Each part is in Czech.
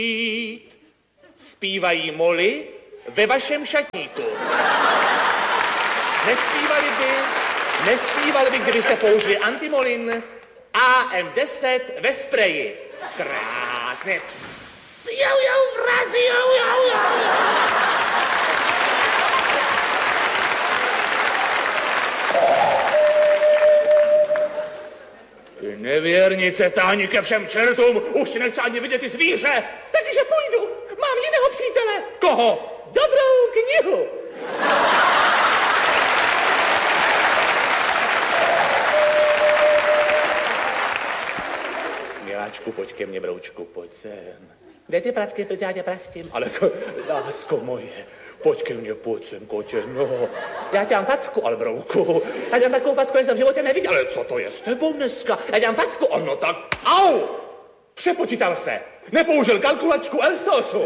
Zpívají moly ve vašem šatníku. Nespívali by, kdybyste použili antimolin AM10 ve spreji. Krásně. Psss, vrazi, Ty nevěrnice, táhni ke všem čertům, už ti nechce ani vidět ty zvíře. Takže půjdu, mám jiného přítele. Koho? Dobrou knihu. Miláčku, pojď ke mně, broučku, pojď sem. Kde ty pracky, protože já tě prastím? Ale lásko moje, pojď ke mně, pojď sem, kotě, no. Já tě mám facku, ale brouku. Já tě mám takovou facku, než jsem v životě neviděl. Ale co to je s tebou dneska? Já tě mám facku, ono tak, au! Přepočítal se, nepoužil kalkulačku Elstosu.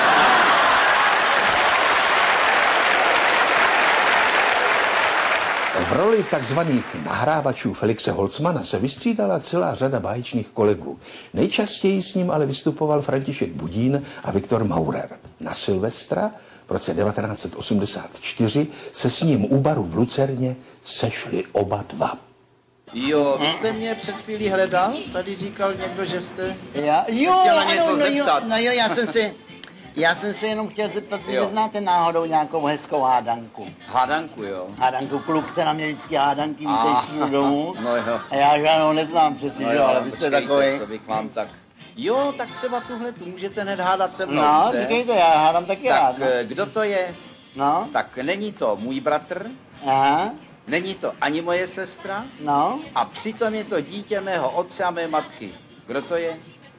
V roli takzvaných nahrávačů Felixe Holcmana se vystřídala celá řada báječných kolegů. Nejčastěji s ním ale vystupoval František Budín a Viktor Maurer. Na Silvestra v roce 1984 se s ním u baru v Lucerně sešli oba dva. Jo, vy jste mě před chvílí hledal? Tady říkal někdo, že jste chtěla něco zeptat. No jo, já jsem se jenom chtěl zeptat, vy neznáte náhodou nějakou hezkou hádanku? Hádanku, jo. Hádanku, kluk chce na mě vždycky hádanky, vítejšího domů. No jo. A já žádnou neznám přeci, no jo, ale vy jste takový. Co bych vám tak... Jo, tak třeba tuhle tu můžete hned hádat se mnou. No, říkejte, já hádám taky rád. Tak kdo to je? No. Tak není to můj bratr. Aha. Není to ani moje sestra. No. A přitom je to dítě mého otce a mé matky. Kdo to je?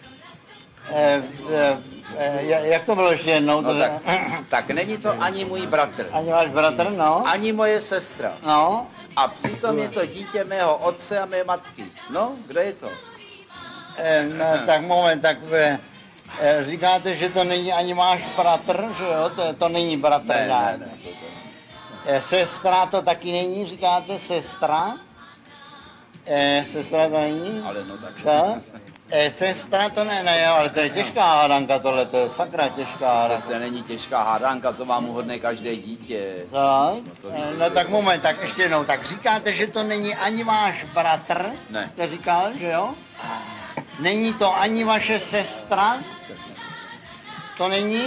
Jak to bylo ještě jednou? No tak není to ani můj bratr. Ani váš bratr, no. Ani moje sestra. No. A přitom je to dítě mého otce a mé matky. No, kdo je to? No, tak moment, tak říkáte, že to není ani váš bratr, že jo? To není bratr nějak. Ne. Sestra to taky není, říkáte sestra? Sestra to není? Ale no tak. Co? Sestra to ne, ale to je těžká hádanka tohle, to je sakra těžká hádanka. Přece není těžká hádanka, to vám uhodne každé dítě. Tak? No tak moment, tak ještě jednou, tak říkáte, že to není ani váš bratr? Ne. Jste říkal, že jo? Není to ani vaše sestra? To není?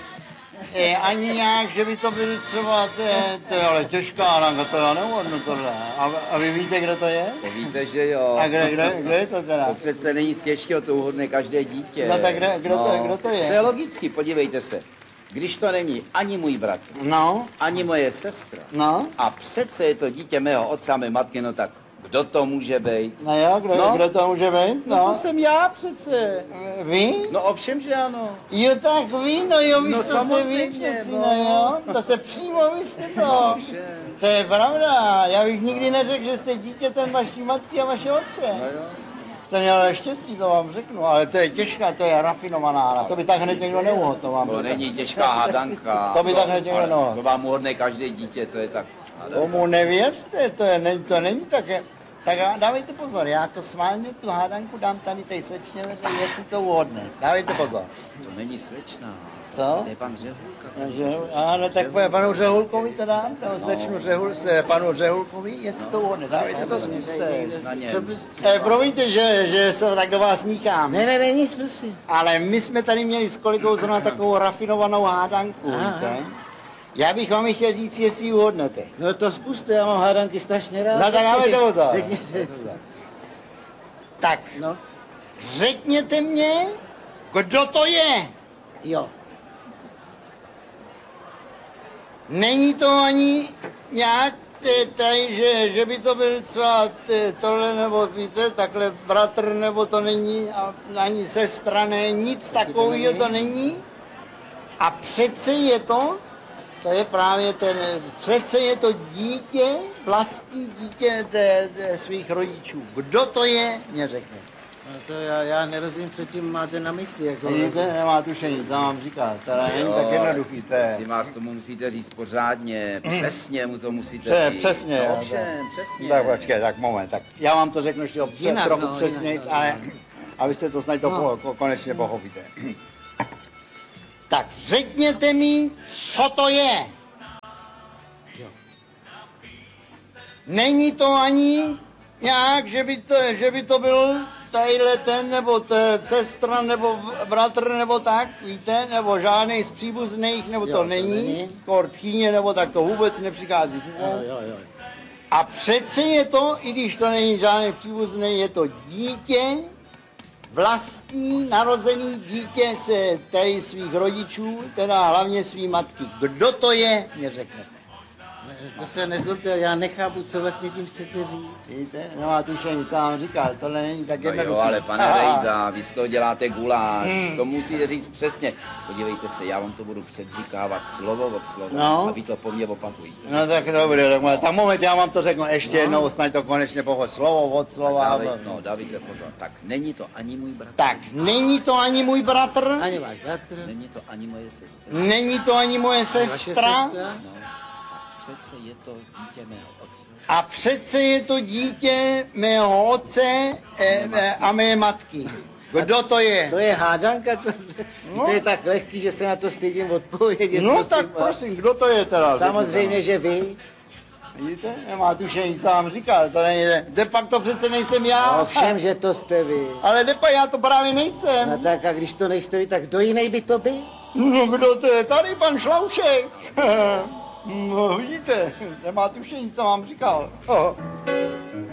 Ani nějak, že by to byly třeba, to je ale těžká hádanka, to já neuhodnu tohle. A vy víte, kdo to je? To víte, že jo. A kdo je to teda? To přece není z těžkého, to uhodne každé dítě. No tak kdo to je? To je logicky, podívejte se. Když to není ani můj bratr, no, ani moje sestra, no, a přece je to dítě mého otce a mé matky, no tak kdo to může být? No jo, kdo to může být? No to jsem já přece. Vy? No ovšem, že ano. Jo, tak vy, no jo, vy jste vy přeci, no jo. To jste přímo, vy jste to. To je pravda, já bych nikdy neřekl, že jste dítětem vaší matky a vaše otce. No jo. Jste měl štěstí, to vám řeknu, ale to je těžká, to je rafinovaná, to by tak hned někdo neuhodl, to vám řeknu. To není těžká hádanka. To by tak hned někdo neuhodl. To vám uhodne každé dítě, to je tak. Tomu nevěřte, to není také. Tak dávejte pozor, já to schválně tu hádanku dám tady tej slečně, jestli to uhodne. Dávejte pozor. To není slečna. Co? To je pan Řehulka. Ano, tak panu Řehulkovi to dám, toho slečnu panu Řehulkovi, jestli to uhodne. Dávejte to zkuste. Promiňte, že se tak do vás míchám. Ne, nic prosím. Ale my jsme tady měli s kolegou zrovna takovou rafinovanou hádanku, víte? Já bych vám chtěl říct, jestli ji uhodnete. No to zkuste, já mám hádanky strašně rád. No tak dávejte pozor. Řekněte co. Tak, no. Řekněte mě, kdo to je. Jo. Není to ani nějak tady, že by to byl třeba tohle, nebo víte, takhle bratr, nebo to není, ani sestra, ne, nic takového to není. A přece je to je právě přece je to dítě, vlastní dítě svých rodičů. Kdo to je, mě řekne. No to já nerozumím, co tím máte na mysli. Jako... Vidíte, nemá tušení, co mám říkat, to není tak jednoduchý. Si vás tomu musíte říct pořádně, přesně mu to musíte říct. Přesně, no, přesně. Tak počkej, tak moment, tak já vám to řeknu ještě trochu přesně, ale abyste to snad to konečně pochopíte. Tak řekněte mi, co to je. Není to ani nějak, že by to byl tadyhle ten, nebo sestra, nebo bratr, nebo tak, víte, nebo žádnej z příbuzných, nebo to není, tchýně, nebo tak to vůbec nepřichází. A přece je to, i když to není žádný příbuzný, je to dítě, vlastní narozený dítě se tady svých rodičů, teda hlavně svý matky. Kdo to je, mě řeknete. To se nezlobte, já nechápu, co vlastně tím chcete říct. Víte, nemá tušení, co vám říkal, tohle není tak jednoduché. Jo, ale pane Rejda, vy z toho děláte guláš, to musíte říct přesně. Podívejte se, já vám to budu předříkávat slovo od slova a vy to po mně opakujte. No tak dobře, tak moment, já vám to řeknu ještě jednou, snad to konečně pochod slovo od slova. Dávejte pozor, tak není to ani můj bratr. Tak, není to ani můj bratr. Ani váš bratr. Není to ani moje sestra. Není to ani moje sestra. Přece je to dítě mého otce. A přece je to dítě mého otce a mé matky. Kdo to je? To je hádanka, to je tak lehký, že se na to stydím odpovědět. No tak prosím, kdo to je teda? Samozřejmě, že vy. Vidíte, nemá tušení, co vám říkal, to není, de pak to přece nejsem já. No všem, že to jste vy. Ale de pak já to právě nejsem. No tak a když to nejste vy, tak kdo jiný by to byl? No kdo to je? Tady pan Šloušek. No vidíte, nemá tušení, co vám říkal.